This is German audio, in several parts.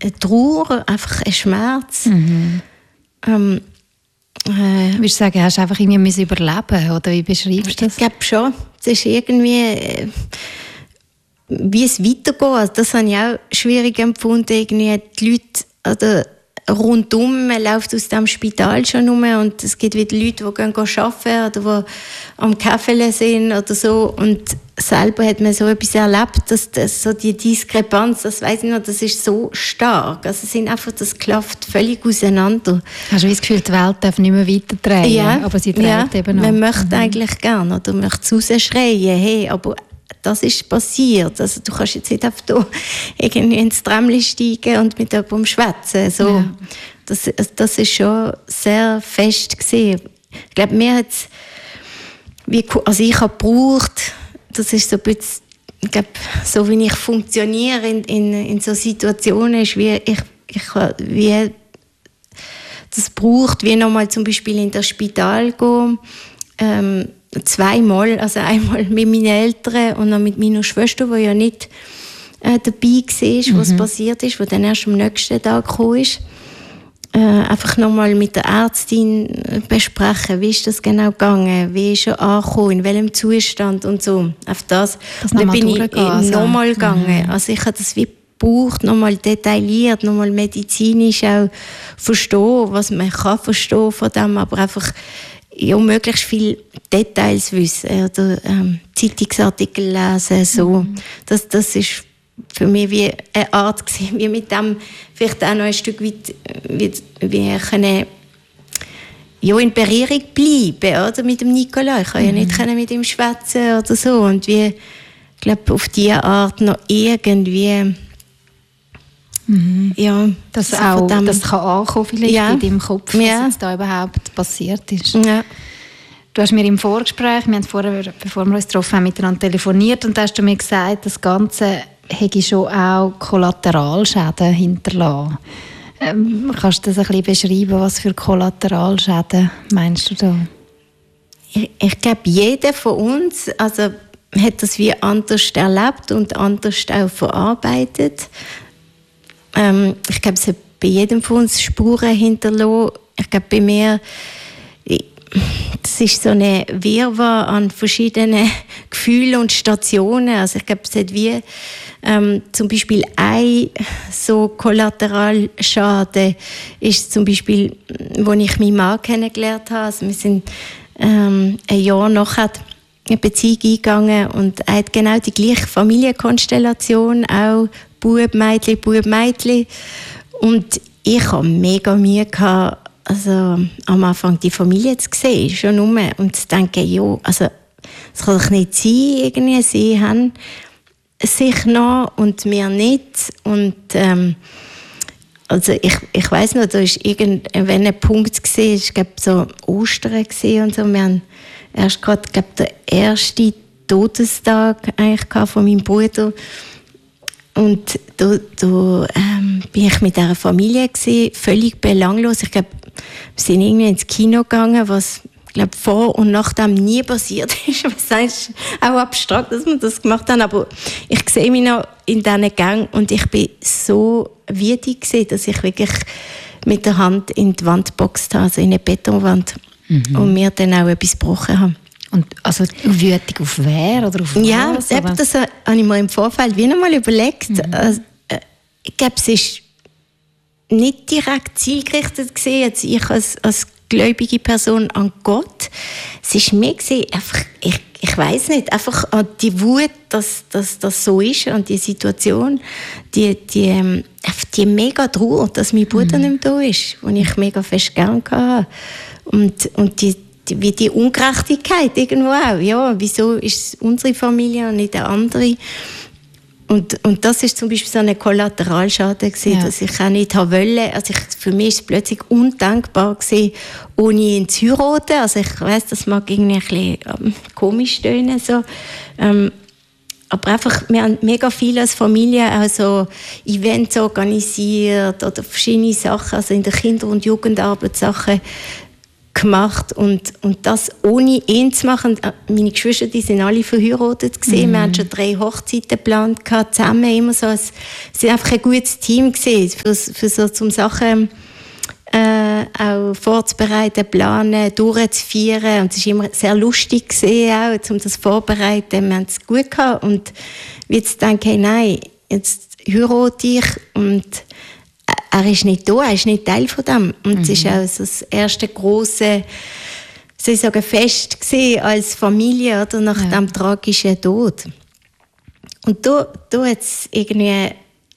Trauer, einfach ein Schmerz. Würdest du sagen, hast du einfach irgendwie überleben, oder wie beschreibst du das? Ich glaube schon. Es ist irgendwie, wie es weitergeht. Also das habe ich auch schwierig empfunden. Irgendwie die Leute oder rundum, man läuft aus dem Spital schon rum und es gibt wieder Leute, die gehen arbeiten oder die am Kaffee sind oder so. Und selber hat man so etwas erlebt, dass so die Diskrepanz, das weiss ich noch, das ist so stark. Also das klafft völlig auseinander. Hast du das Gefühl, die Welt darf nicht mehr weiter drehen, aber sie dreht eben noch? Man möchte eigentlich gerne oder möchte es rausschreien, hey, aber das ist passiert. Also du kannst jetzt nicht einfach da irgendwie ins Tramli steigen und mit jemandem schwätzen. So. Ja. Das ist schon sehr fest gewesen. Ich glaube, mir hat es, ich habe gebraucht, das ist so ein bisschen, ich glaube, so wie ich funktioniere in so Situationen, ist wie wie das braucht, wie nochmal zum Beispiel in das Spital gehen, zweimal, also einmal mit meinen Eltern und dann mit meiner Schwester, die ja nicht dabei war, was passiert ist, die dann erst am nächsten Tag gekommen ist. Einfach nochmal mit der Ärztin besprechen, wie ist das genau gegangen, wie ist er angekommen, in welchem Zustand und so. Auf das dann bin ich nochmal gegangen. Also ich habe das wie gebraucht, nochmal detailliert, nochmal medizinisch auch verstehen, was man kann verstehen von dem, aber einfach ja, möglichst viele Details wissen oder Zeitungsartikel lesen. So. Das ist für mich wie eine Art gewesen, wie mit dem vielleicht auch noch ein Stück weit wie können, ja, in Berührung bleiben oder, mit dem Nicola. Ich kann ja nicht mit ihm schwätzen oder so. Und wie, ich glaube, auf diese Art noch irgendwie ja, das kann ankommen vielleicht in deinem Kopf, was jetzt da überhaupt passiert ist. Ja. Du hast mir im Vorgespräch, wir haben vorher, bevor wir uns getroffen haben, miteinander telefoniert und da hast du mir gesagt, das Ganze hätte schon auch Kollateralschäden hinterlassen. Kannst du das ein bisschen beschreiben, was für Kollateralschäden meinst du da? Ich glaube, jeder von uns hat das wie anders erlebt und anders auch verarbeitet. Ich glaube, es hat bei jedem von uns Spuren hinterlassen. Ich glaube, bei mir, das ist so eine Wirrwarr an verschiedenen Gefühlen und Stationen. Also ich glaube, es hat wie zum Beispiel ein so Kollateralschaden ist zum Beispiel, wo ich meinen Mann kennengelernt habe. Also wir sind ein Jahr nachher eine Beziehung eingegangen und er hat genau die gleiche Familienkonstellation, auch Bub, Mädchen. Und ich hatte mega Mühe gehabt, also am Anfang die Familie zu sehen, schon rum. Und zu denken, ja, also es kann doch nicht sein, irgendwie, sie haben sich noch und wir nicht. Und also ich weiss noch, da war irgendwann ein Punkt gewesen, ich glaube so Ostern gewesen und so. Wir haben erst gerade, glaube den ersten Todestag eigentlich von meinem Bruder. Und da bin ich mit dieser Familie gewesen, völlig belanglos. Ich glaube, wir sind irgendwie ins Kino gegangen, was vor und nach dem nie passiert ist. Das ist auch abstrakt, dass wir das gemacht haben. Aber ich sehe mich noch in diesen Gang und ich bin so wütig gewesen, dass ich wirklich mit der Hand in die Wand geboxt habe, also in eine Betonwand. Und mir dann auch etwas gebrochen habe. Und also wütig auf wer oder auf was? Ja, das habe ich mir im Vorfeld wie noch mal überlegt. Also, ich glaube, es ist nicht direkt zielgerichtet gewesen, jetzt ich als gläubige Person an Gott. Es ist mir gewesen, einfach, ich weiss nicht, einfach an die Wut, dass das so ist, an die Situation, die mega Trauer, dass mein Bruder nicht mehr da ist, den ich mega fest gern hatte. Und wie die Ungerechtigkeit irgendwo auch. Ja, wieso ist es unsere Familie und nicht der andere? Und das ist zum Beispiel so ein Kollateralschaden gewesen, dass ich auch nicht wollte. Also für mich ist es plötzlich undenkbar gewesen, ohne ihn zu heiraten. Also ich weiss, das mag irgendwie ein bisschen komisch tönen, so. Aber einfach, wir haben mega viel als Familie auch so Events organisiert oder verschiedene Sachen, also in der Kinder- und Jugendarbeit Sachen gemacht und das ohne ihn zu machen. Meine Geschwister, die sind alle verheiratet gewesen. Wir haben schon 3 Hochzeiten geplant zusammen, immer so. Es war einfach ein gutes Team gewesen, für so zum Sachen auch vorzubereiten, planen, durchzuführen. Und es war immer sehr lustig gewesen, auch, um das vorzubereiten. Wir haben es gut gehabt. Und jetzt denke ich, nein, jetzt heirate ich und er ist nicht da, er ist nicht Teil von dem. Und es war auch so das erste grosse, Fest gewesen als Familie, oder, nach dem tragischen Tod. Und da hat es irgendwie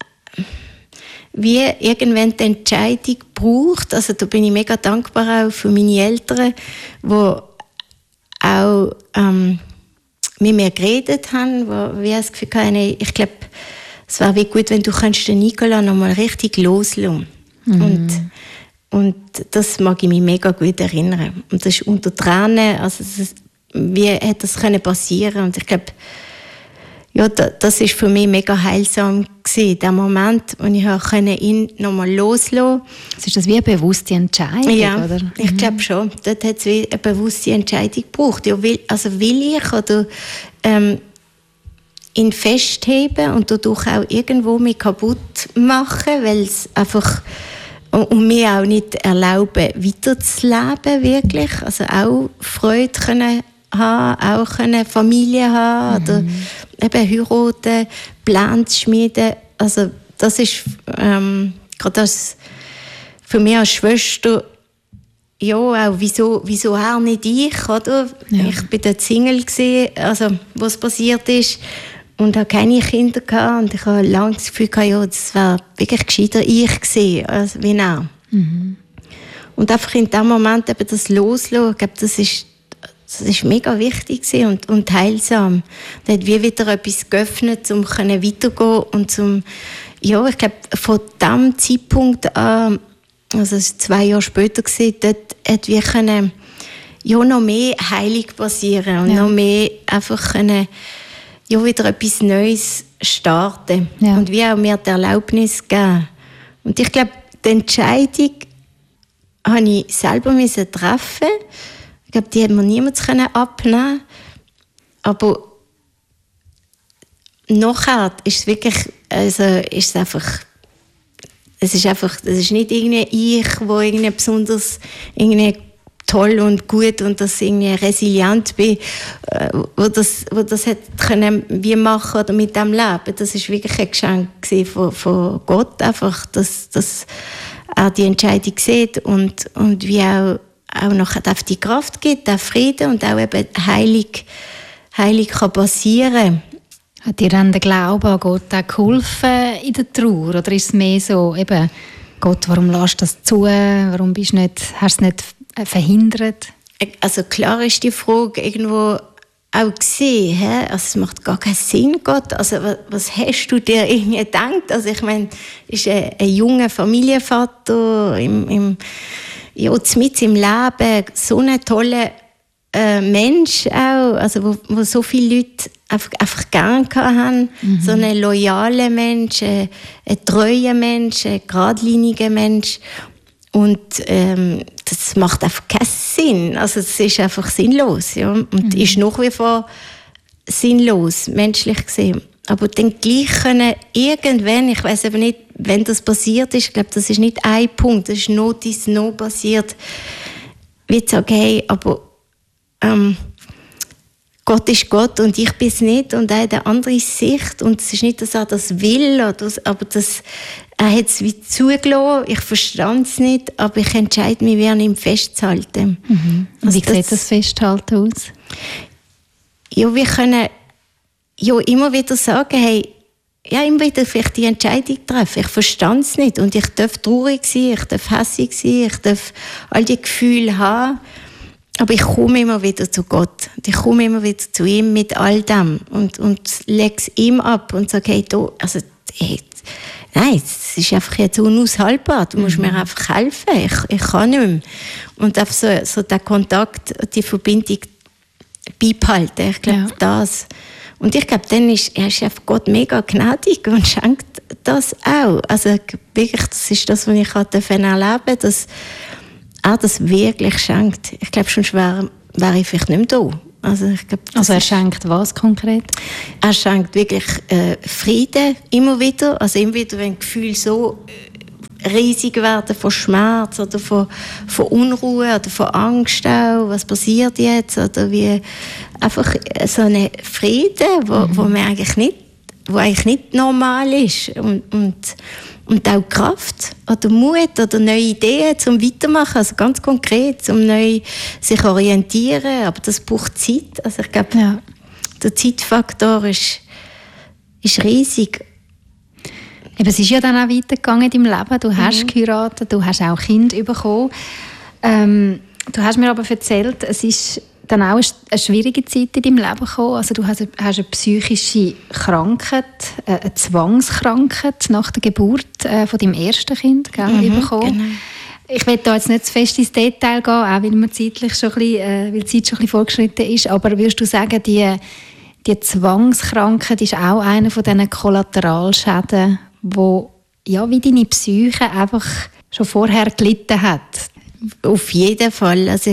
wie irgendwann die Entscheidung gebraucht. Also da bin ich mega dankbar auch für meine Eltern, die auch mit mir geredet haben, wo wir das Gefühl hatten, ich glaube, es wäre wie gut, wenn du den Nicola noch mal richtig loslassen. Und das mag ich mich mega gut erinnern. Und das ist unter Tränen, also wie hätte das passieren? Und ich glaube, ja, das ist für mich mega heilsam gewesen, der Moment, wo ich ihn noch mal loslassen konnte. Ist das wie eine bewusste Entscheidung, ja, oder? Ich glaube schon. Dort hat es wie eine bewusste Entscheidung gebraucht. Ja, will ich oder ihn festheben und dadurch auch irgendwo mich kaputt machen, weil es einfach und mir auch nicht erlauben, weiterzuleben, wirklich. Also auch Freude können haben, auch können Familie haben oder eben heiraten, Pläne zu schmieden. Also das ist gerade das für mich als Schwester, ja, auch wieso er nicht ich, oder? Ja. Ich bin dort Single gewesen, also was passiert ist. Und habe keine Kinder gehabt. Und ich habe lange das Gefühl gehabt, ja, das wäre wirklich gescheiter ich gewesen, als wie er. Und einfach in dem Moment eben das Loslassen, ich glaube, das ist mega wichtig und heilsam. Da hat wie wieder etwas geöffnet, um weiterzugehen und ja, ich glaube, von diesem Zeitpunkt an, also es war 2 Jahre später gewesen, dort hat wir ja, noch mehr Heilung passieren und noch mehr einfach ja, wieder etwas Neues starten. Ja. Und wie auch mir die Erlaubnis geben. Und ich glaube, die Entscheidung habe ich selber treffen. Ich glaube, die hätte mir niemand abnehmen. Aber nachher ist es wirklich, also ist es einfach, es ist nicht irgendwie ich, wo irgendwie besonders irgendwie toll und gut und dass ich irgendwie resilient bin, wo das hätte können wie machen oder mit dem Leben. Das ist wirklich ein Geschenk von Gott, einfach, dass er die Entscheidung sieht und wie auch nachher die Kraft gibt, der Frieden und auch eben Heilung kann passieren. Hat dir dann der Glaube an Gott auch geholfen in der Trauer? Oder ist es mehr so, eben, Gott, warum lässt du das zu? Warum hast du es nicht verhindert? Also klar ist die Frage irgendwo auch gesehen, he? Also es macht gar keinen Sinn, Gott. Also was hast du dir irgendwie gedacht? Also ich meine, ist ein junger Familienvater mit im Leben, so ein toller Mensch auch, also wo so viele Leute einfach gerne haben, so ein loyaler Mensch, ein treuer Mensch, ein geradliniger Mensch. Und das macht einfach keinen Sinn. Also es ist einfach sinnlos. Ja? Und ist nach wie vor sinnlos, menschlich gesehen. Aber dann gleich können irgendwann, ich weiss aber nicht, wenn das passiert ist, ich glaube, das ist nicht ein Punkt, das ist noch passiert, wie zu sagen, hey, aber Gott ist Gott und ich bin es nicht und er hat eine andere Sicht und es ist nicht, dass er das will, aber er hat es wie zugelassen, ich verstand es nicht, aber ich entscheide mich, wie an ihm festzuhalten. Also wie sieht das Festhalten aus? Ja, wir können ja immer wieder sagen, hey, ja, immer wieder vielleicht die Entscheidung treffen. Ich verstand es nicht und ich darf traurig sein, ich darf hässig sein, ich darf all die Gefühle haben. Aber ich komme immer wieder zu Gott. Ich komme immer wieder zu ihm mit all dem und lege es ihm ab und sage, hey, nein, es ist einfach jetzt unaushaltbar. Du musst mir einfach helfen. Ich kann nicht mehr. Und einfach so der Kontakt, die Verbindung beibehalten. Ich glaube, das. Und ich glaube, dann ist einfach Gott mega gnädig und schenkt das auch. Also wirklich, das ist das, was ich erleben durfte, dass er das wirklich schenkt. Ich glaube, sonst wäre ich vielleicht nicht mehr da. Also er schenkt was konkret? Er schenkt wirklich Frieden immer wieder. Also immer wieder, wenn Gefühle so riesig werden von Schmerz oder von Unruhe oder von Angst auch, was passiert jetzt, oder wie einfach so einen Frieden, wo eigentlich nicht normal ist und auch Kraft oder Mut oder neue Ideen zum Weitermachen, also ganz konkret, zum neu sich orientieren, aber das braucht Zeit. Also ich glaube, der Zeitfaktor ist riesig. Eben, es ist ja dann auch weitergegangen in deinem Leben. Du hast geheiratet, du hast auch Kinder bekommen. Du hast mir aber erzählt, es ist dann auch eine schwierige Zeit in deinem Leben gekommen. Also du hast eine psychische Krankheit, eine Zwangskrankheit nach der Geburt von deinem ersten Kind bekommen. Genau. Ich will da jetzt nicht zu fest ins Detail gehen, auch weil die Zeit schon ein bisschen vorgeschritten ist. Aber würdest du sagen, die Zwangskrankheit ist auch einer von diesen Kollateralschäden, wo wie deine Psyche einfach schon vorher gelitten hat? Auf jeden Fall. Also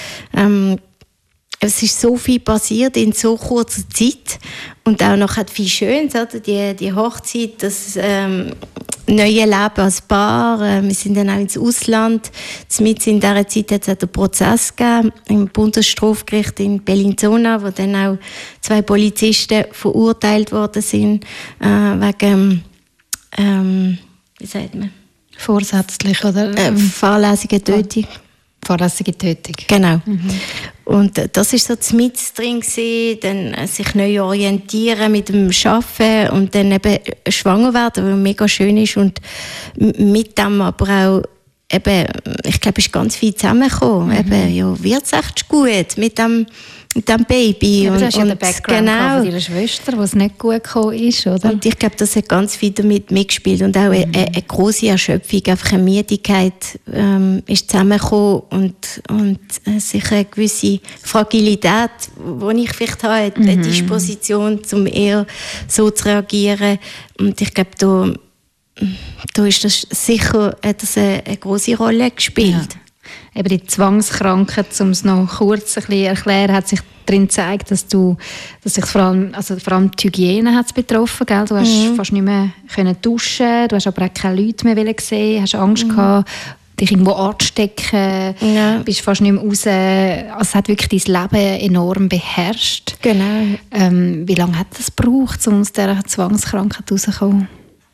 es ist so viel passiert in so kurzer Zeit und auch noch hat viel Schönes, oder? Die Hochzeit, das neue Leben als Paar. Wir sind dann auch ins Ausland. Mitten in dieser Zeit hat es auch einen Prozess gegeben im Bundesstrafgericht in Bellinzona, wo dann auch 2 Polizisten verurteilt worden sind wegen wie sagt man? Vorsätzlich, oder? Fahrlässige Tötung. Fahrlässige Tötung. Genau. Und das war so das mit drin gewesen, dann sich neu orientieren mit dem Arbeiten und dann eben schwanger werden, was mega schön ist und mit dem aber auch eben, ich glaube, ist ganz viel zusammengekommen. Eben, wird es echt gut mit dem Baby. Ja, du hast ja den Background von deiner Schwester, wo es nicht gut gekommen ist, oder? Und ich glaube, das hat ganz viel damit mitgespielt und auch eine grosse Erschöpfung, einfach eine Müdigkeit ist zusammengekommen und sicher eine gewisse Fragilität, die ich vielleicht habe, eine Disposition, um eher so zu reagieren. Und ich glaube, da ist das sicher eine grosse Rolle gespielt. Ja. Eben die Zwangskrankheit, um es noch kurz ein bisschen erklären, hat sich darin gezeigt, dass sich vor allem die Hygiene hat's betroffen, gell? Du hast fast nicht mehr duschen, du hast aber auch keine Leute mehr sehen, hast Angst gehabt, dich irgendwo anzustecken, bist fast nicht mehr raus. Also es hat wirklich dein Leben enorm beherrscht. Genau. Wie lange hat es gebraucht, um aus dieser Zwangskrankheit rauszukommen?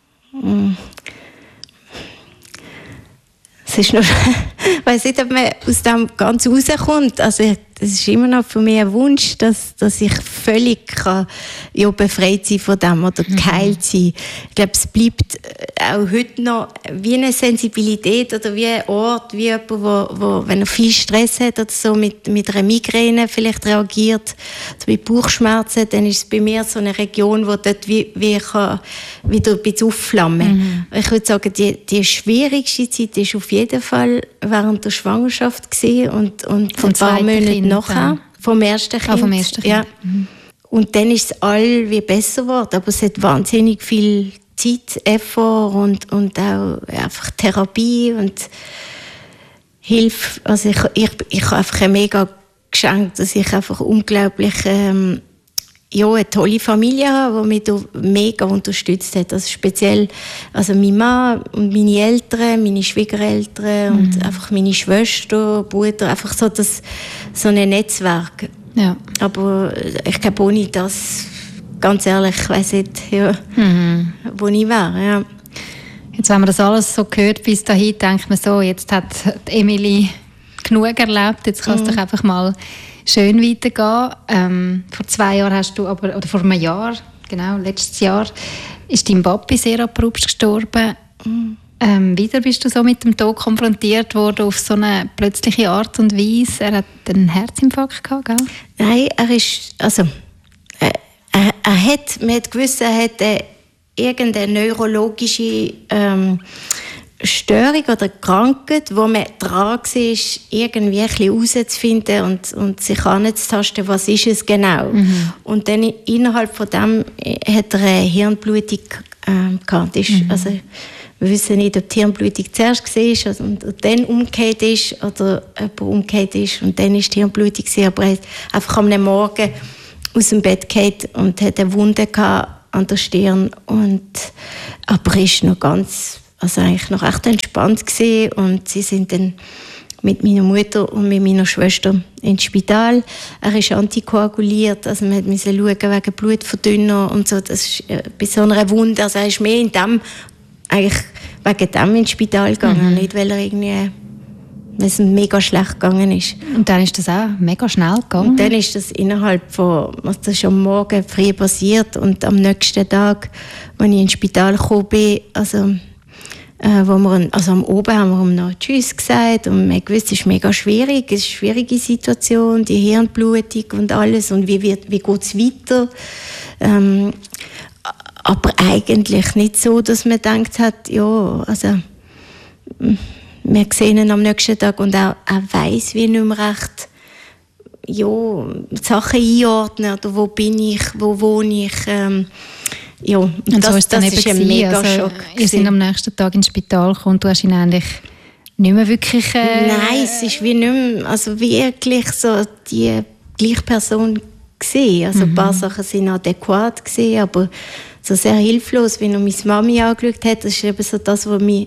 Es ist noch, ich weiss nicht, ob man aus dem ganz rauskommt. Also das ist immer noch für mich ein Wunsch, dass ich völlig befreit sein von dem oder geheilt sein. Ich glaube, es bleibt auch heute noch wie eine Sensibilität oder wie ein Ort, wie jemand, wo wenn er viel Stress hat oder so mit einer Migräne vielleicht reagiert, also mit Bauchschmerzen, dann ist es bei mir so eine Region, wo dort wie kann wieder ein bisschen aufflammen. Ich würde sagen, die schwierigste Zeit ist auf jeden Fall während der Schwangerschaft gewesen und ein paar Monate nachher. Vom ersten Kind. Vom ersten Kind. Ja. Und dann ist es all wie besser geworden. Aber es hat wahnsinnig viel Zeit, Effort und auch einfach Therapie und Hilfe. Also ich habe einfach ein mega Geschenk, dass ich einfach unglaublich eine tolle Familie habe, die mich da mega unterstützt hat. Also speziell mein Mann und meine Eltern, meine Schwiegereltern und einfach meine Schwester, Bruder, einfach so ein Netzwerk. Ja. Aber ich glaube, ohne das, ganz ehrlich, ich weiss nicht, wo ich wäre. Ja. Jetzt, wenn man das alles so hört bis dahin, denkt man so, jetzt hat Emily genug erlebt, jetzt kann es doch einfach mal schön weitergehen. Vor 2 Jahren hast du oder vor einem Jahr, genau, letztes Jahr, ist dein Papi sehr abrupt gestorben. Wieder bist du so mit dem Tod konfrontiert worden auf so eine plötzliche Art und Weise. Er hat einen Herzinfarkt gehabt, gell? Nein, man hat gewusst, er hat irgendeine neurologische Störung oder Krankheit, wo man dran war, irgendwie ein bisschen herauszufinden und sich anzutasten, was ist es genau. Und dann innerhalb von dem hat er eine Hirnblutung gehabt. Also, wir wissen nicht, ob die Hirnblutung zuerst war und dann umgekehrt ist oder jemand umgekehrt ist und dann ist die Hirnblutung gewesen, aber er ist einfach am Morgen aus dem Bett gefallen und hat eine Wunde an der Stirn aber er ist noch eigentlich noch echt entspannt gewesen und sie sind dann mit meiner Mutter und mit meiner Schwester ins Spital. Er ist antikoaguliert, also man musste schauen wegen Blutverdünner und so. Das ist bei so einer Wunde, also er ist mehr eigentlich wegen dem ins Spital gegangen, nicht weil es mega schlecht gegangen ist. Und dann ist das auch mega schnell gegangen? Und dann ist das das ist am Morgen früh passiert und am nächsten Tag, als ich ins Spital gekommen bin, am Oben haben wir ihm noch Tschüss gesagt und wir wussten, es ist mega schwierig, es ist eine schwierige Situation, die Hirnblutung und alles und wie geht es weiter. Aber eigentlich nicht so, dass man gedacht hat, ja, also wir sehen ihn am nächsten Tag und er weiss wie nicht mehr recht, ja, Sachen einordnen oder wo bin ich, wo wohne ich. Ja, und so ist dann ist ein mega Schock. Ihr seid am nächsten Tag ins Spital gekommen und du hast ihn eigentlich nicht mehr wirklich... Nein, es ist wie nicht mehr, also wirklich so die gleiche Person gesehen. Also ein paar Sachen sind adäquat gewesen, aber so sehr hilflos, wie er meine Mami angeschaut hat, das ist eben so das,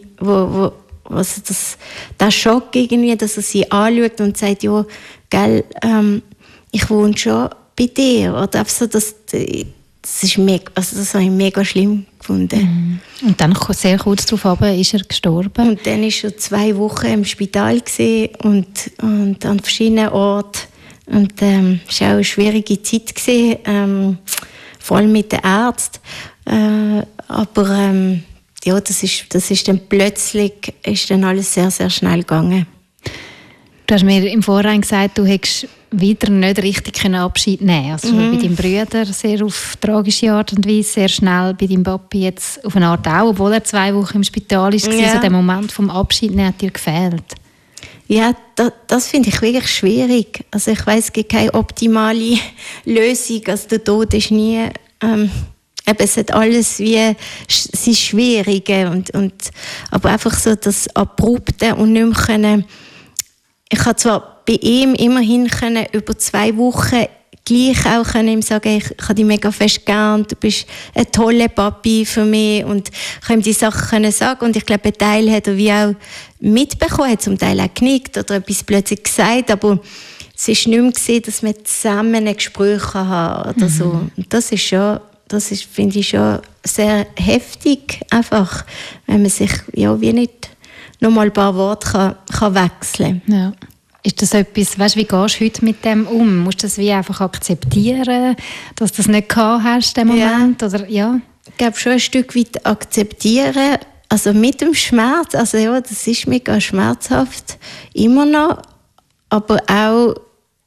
der Schock irgendwie, dass er sie anschaut und sagt, ja, gell, ich wohne schon bei dir. Oder so, das ist mega, also das habe ich mega schlimm gefunden. Und dann sehr kurz darauf ist er gestorben? Und dann war er 2 Wochen im Spital und an verschiedenen Orten. Und es war auch eine schwierige Zeit gewesen, vor allem mit den Ärzten. Aber ja, das ist dann plötzlich ist dann alles sehr, sehr schnell gegangen. Du hast mir im Vorhinein gesagt, du hättest wieder nicht richtig Abschied nehmen. Also bei deinem Bruder sehr auf tragische Art und Weise, sehr schnell bei deinem Papi jetzt auf eine Art auch, obwohl er 2 Wochen im Spital ist. Ja. Also der Moment vom Abschied nehmen hat dir gefehlt. Ja, das finde ich wirklich schwierig. Also ich weiss, es gibt keine optimale Lösung. Also der Tod ist nie... es hat alles wie es ist Schwierige aber einfach so das Abrupte und nicht mehr können. Ich habe zwar bei ihm immerhin können, über 2 Wochen gleich auch können ihm sagen, ich habe dich mega fest gern, du bist ein toller Papi für mich und ich kann ihm die Sachen können sagen und ich glaube, ein Teil hat er wie auch mitbekommen, hat zum Teil auch genickt oder etwas plötzlich gesagt, aber es ist nicht mehr gesehen, dass wir zusammen ein Gespräch haben oder so. Und das ist, finde ich, schon sehr heftig, einfach, wenn man sich ja wie nicht noch mal ein paar Worte kann wechseln kann. Ja. Ist das etwas, weißt, wie gehst du heute mit dem um? Musst du das wie einfach akzeptieren, dass du das nicht gehabt hast, den Moment? Ja. Oder, ja? Ich glaube schon ein Stück weit akzeptieren, also mit dem Schmerz, also ja, das ist mega schmerzhaft, immer noch, aber auch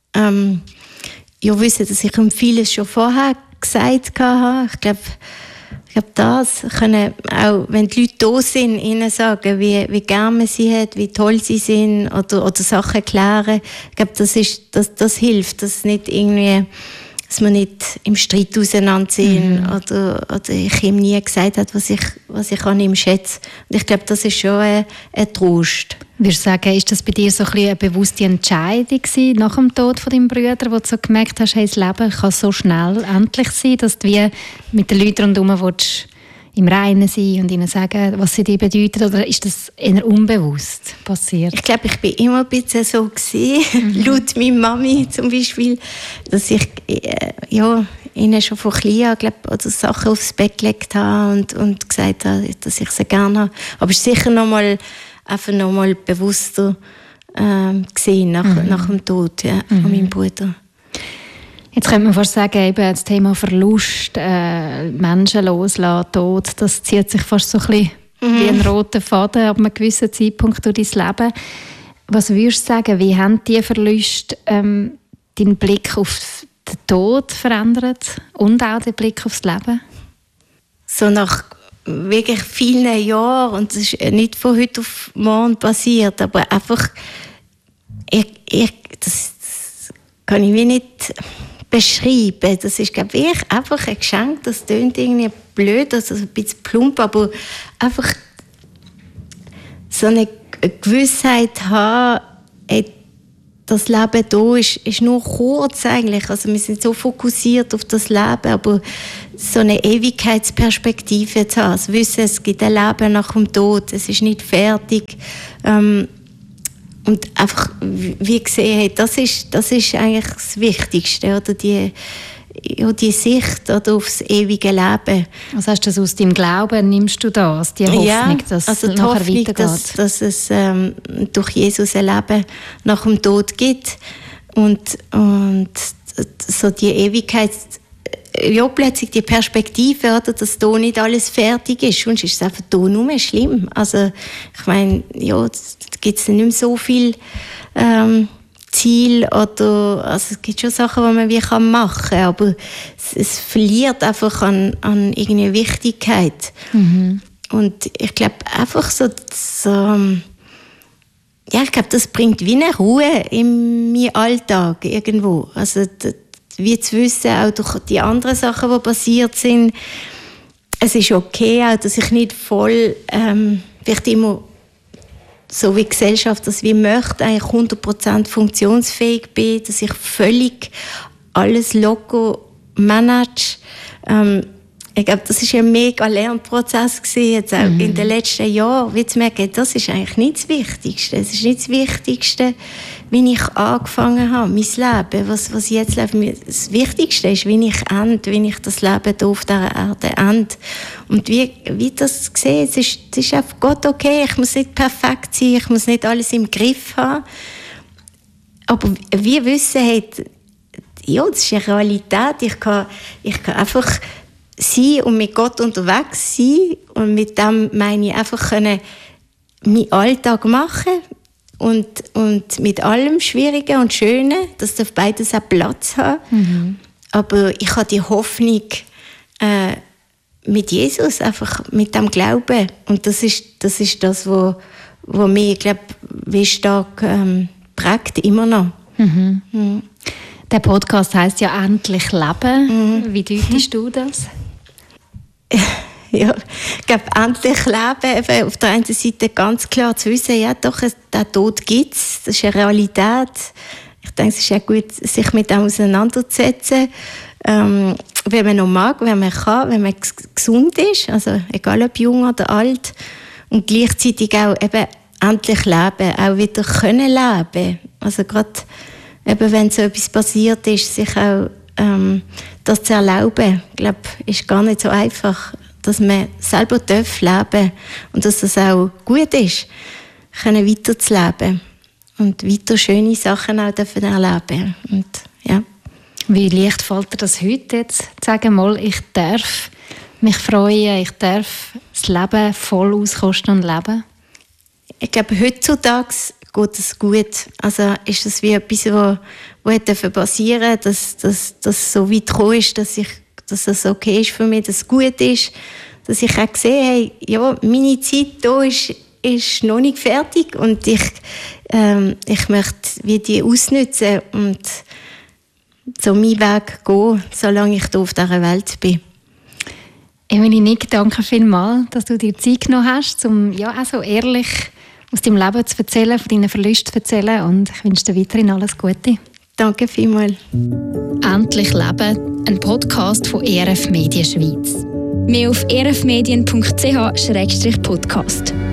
ja, wissen, dass ich ihm vieles schon vorher gesagt habe. Ich glaube, das können auch, wenn die Leute da sind, ihnen sagen, wie gerne man sie hat, wie toll sie sind oder Sachen klären. Ich glaube, das hilft, dass wir nicht im Streit auseinanderziehen oder ich ihm nie gesagt habe, was ich an ihm schätze. Und ich glaube, das ist schon ein Trost. Würdest du sagen, ist das bei dir so ein bisschen eine bewusste Entscheidung gewesen, nach dem Tod von deinem Bruder, wo du so gemerkt hast, hey, das Leben kann so schnell endlich sein, dass du wie mit den Leuten rundherum willst, im Reinen sein und ihnen sagen, was sie dir bedeuten? Oder ist das eher unbewusst passiert? Ich glaube, ich war immer ein bisschen so gewesen, laut meiner Mami zum Beispiel, dass ich ihnen schon von klein an oder Sachen aufs Bett gelegt habe und gesagt habe, dass ich sie gerne habe. Aber es ist sicher noch mal bewusster gesehen nach dem Tod von meinem Bruder. Jetzt könnte man fast sagen, eben das Thema Verlust, Menschen loslassen, Tod, das zieht sich fast so ein bisschen wie ein roter Faden ab einem gewissen Zeitpunkt durch dein Leben. Was würdest du sagen, wie haben diese Verluste deinen Blick auf den Tod verändert und auch den Blick aufs Leben? So nach wirklich vielen Jahren, und das ist nicht von heute auf morgen passiert, aber einfach, das kann ich wie nicht beschreiben. Das ist, glaube ich, einfach ein Geschenk. Das klingt irgendwie blöd, also ein bisschen plump, aber einfach so eine Gewissheit haben, das Leben hier ist nur kurz eigentlich. Also wir sind so fokussiert auf das Leben, aber so eine Ewigkeitsperspektive zu haben, zu wissen, es gibt ein Leben nach dem Tod, es ist nicht fertig. Und einfach, wie gesehen, das ist eigentlich das Wichtigste, oder die Sicht oder aufs ewige Leben. Was heißt das, aus deinem Glauben nimmst du das, die Hoffnung, dass also es nachher weitergeht? Dass es durch Jesus ein Leben nach dem Tod gibt und so die Ewigkeit, ja, plötzlich die Perspektive, oder, dass hier nicht alles fertig ist, sonst ist es einfach hier nur mehr schlimm. Also ich meine, ja, da gibt es nicht mehr so viel Ziel, oder also es gibt schon Sachen, die man wie machen kann, aber es verliert einfach an irgendeine Wichtigkeit. Mhm. Und ich glaube einfach so ja, ich glaube, das bringt wie eine Ruhe in meinen Alltag irgendwo. Also wie zu wissen, auch durch die anderen Sachen, die passiert sind, es ist okay, auch, dass ich nicht voll vielleicht immer so wie die Gesellschaft das wie möchte, eigentlich 100% funktionsfähig bin, dass ich völlig alles locker manage. Ich glaube, das war ein mega Lernprozess gewesen, jetzt auch in den letzten Jahren, wie zu merken, das ist eigentlich nicht das Wichtigste. Es ist nicht das Wichtigste, wie ich angefangen habe, mein Leben, was ich jetzt lebe. Das Wichtigste ist, wie ich das Leben hier auf dieser Erde ende. Und wie das sehe, es ist einfach Gott okay, ich muss nicht perfekt sein, ich muss nicht alles im Griff haben. Aber wir wissen, ja, das ist eine Realität, ich kann einfach sein und mit Gott unterwegs sein, und mit dem meine ich einfach meinen Alltag machen und mit allem Schwierigen und Schönen, das darf beides auch Platz haben. Mhm. Aber ich habe die Hoffnung mit Jesus, einfach mit dem Glauben, und das ist das, was mich, ich glaube, wie stark prägt, immer noch. Mhm. Mhm. Der Podcast heisst ja «Endlich leben». Mhm. Wie deutest du das? Ja, ich glaube, endlich leben, eben auf der einen Seite ganz klar zu wissen, ja doch, den Tod gibt es, das ist eine Realität. Ich denke, es ist auch gut, sich mit dem auseinanderzusetzen, wenn man noch mag, wenn man kann, wenn man gesund ist, also egal ob jung oder alt, und gleichzeitig auch eben endlich leben, auch wieder können leben. Also gerade eben, wenn so etwas passiert ist, sich auch das zu erlauben, ich glaube, ist gar nicht so einfach, dass man selber leben darf und dass das auch gut ist, weiterzuleben und weiter schöne Sachen auch erleben. Und, ja. Wie leicht fällt dir das heute jetzt, zu sagen, mal, ich darf mich freuen, ich darf das Leben voll auskosten und leben? Ich glaube, heutzutage geht es gut. Also ist das wie etwas, was passieren darf, dass das so weit gekommen ist, dass es okay ist für mich, dass es gut ist, dass ich auch sehe, hey, ja, meine Zeit hier ist noch nicht fertig und ich möchte wie die ausnutzen und so meinen Weg gehen, solange ich hier auf dieser Welt bin. Emilie Nick, danke vielmals, dass du dir Zeit genommen hast, um ja auch so ehrlich aus deinem Leben zu erzählen, von deinen Verlusten zu erzählen, und ich wünsche dir weiterhin alles Gute. Danke vielmals. «Endlich leben», ein Podcast von ERF Medien Schweiz. Mehr auf erfmedien.ch/podcast.